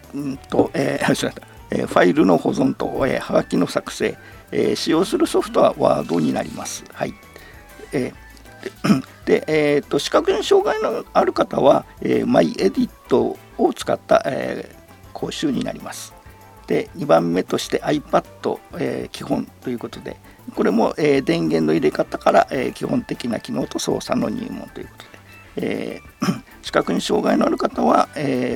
ファイルの保存と、はがきの作成、使用するソフトはワードになります。はい。で、視覚に障害のある方は、マイエディットを使った、講習になります。で、2番目として iPad、基本ということで、これも、電源の入れ方から、基本的な機能と操作の入門ということで、視覚に障害のある方は、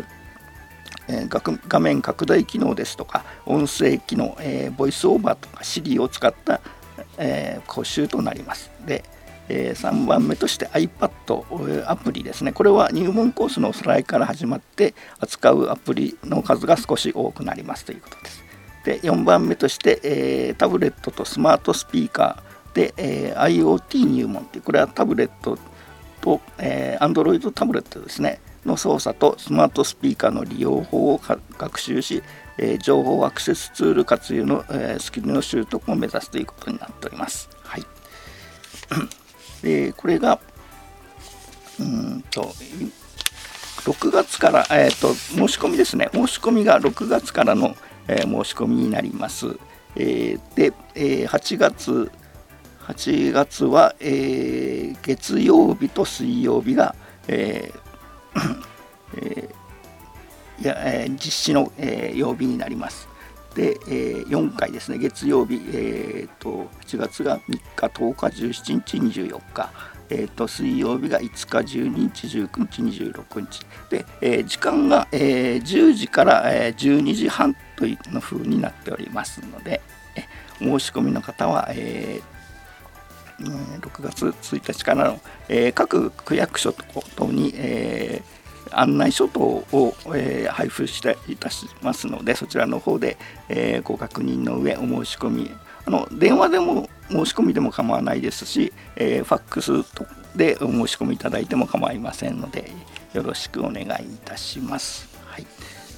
画面拡大機能ですとか音声機能、ボイスオーバーとか Siri を使った、講習となります。で、3番目として iPad アプリですね。これは入門コースのおさらいから始まって扱うアプリの数が少し多くなりますということです。で、4番目として、タブレットとスマートスピーカーで、IoT 入門という、これはタブレットと、Android タブレットですねの操作とスマートスピーカーの利用法を学習し、情報アクセスツール活用の、スキルの習得を目指すということになっております。はい。これが6月から、申し込みですね。申し込みが6月からの、申し込みになります。で、8月は、月曜日と水曜日が、実施の、曜日になります。で、4回ですね。月曜日、8月が3日、10日、17日、24日、水曜日が5日、12日、19日、26日で、時間が、10時から、12時半という風になっておりますので、申し込みの方は、6月1日からの、各区役所等に、案内書等を、配布いたしますので、そちらの方で、ご確認の上お申し込み、電話でも申し込みでも構わないですし、ファックスでお申し込みいただいても構いませんので、よろしくお願いいたします。はい。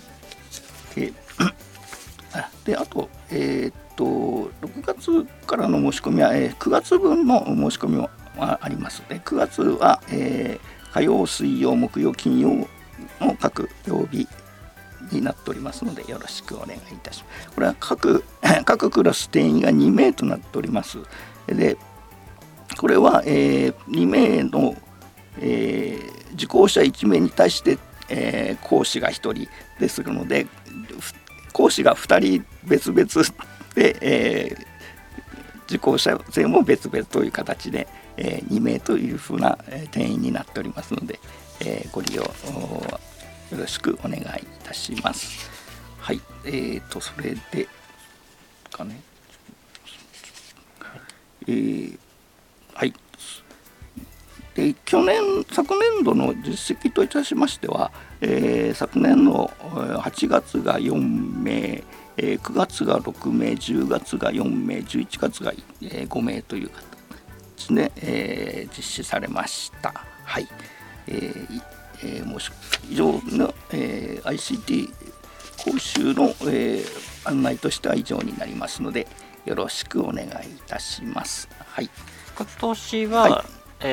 で、あと、6月からの申し込みは、9月分の申し込みもありますので、9月は、火曜、水曜、木曜、金曜の各曜日になっておりますので、よろしくお願いいたします。これは各クラス定員が2名となっております。で、これは、2名の、受講者1名に対して、講師が1人ですので、講師が2人別々で、受講者数も別々という形で、2名というふうな定員になっておりますので、ご利用よろしくお願いいたします。はい。それでかね。はい。で、昨年度の実績といたしましては、昨年の8月が4名、9月が6名、10月が4名、11月が5名という形で、実施されました。はい。以上の、ICT 講習の、案内としては以上になりますので、よろしくお願いいたします。はい。 今年は、はい、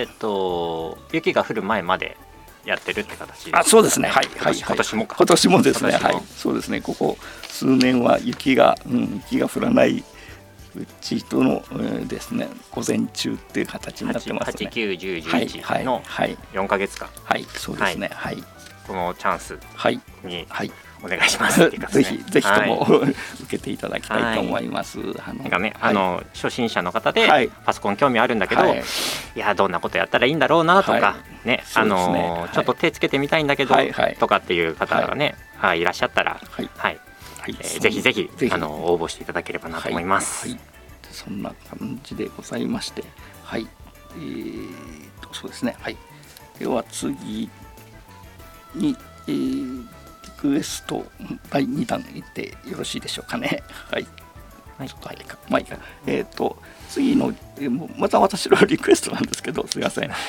雪が降る前までやってるって形ですかね。 あ、そうですね。はい。 今年もか。 今年もですね。はい。そうですね。ここ数年は雪が降らないうちとの、ですね、午前中っていう形になってますね。 8、9、10、11の4ヶ月間。 はい、そうですね。はい。 このチャンスに、 はい。 お願いしますっていうかですね、 ぜひとも、受けていただきたいと思います。 初心者の方でパソコン興味あるんだけど、いやどんなことやったらいいんだろうなとかね、ちょっと手つけてみたいんだけどとかっていう方がね、いらっしゃったら、ぜひぜひ応募していただければなと思います。 そんな感じでございまして、はい。そうですね。はい。では次に。リクエスト第2弾いってよろしいでしょうかね。はい。ちょっと早いか。まあいいか。次のまた私のリクエストなんですけど、すみません。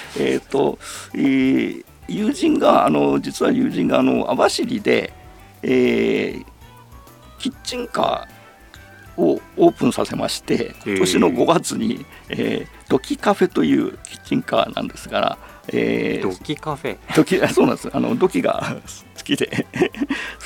友人が実は友人が網走で、キッチンカーをオープンさせまして、今年の5月に、ドキカフェというキッチンカーなんですが、 ドキカフェ。 そうなんです。ドキが好きで